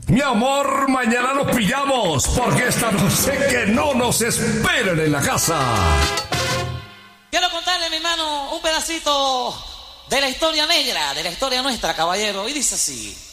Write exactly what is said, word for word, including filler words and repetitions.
Mi amor, mañana nos pillamos, porque esta noche que no nos esperen en la casa. Quiero contarle, mi hermano, un pedacito de la historia negra, de la historia nuestra, caballero, y dice así.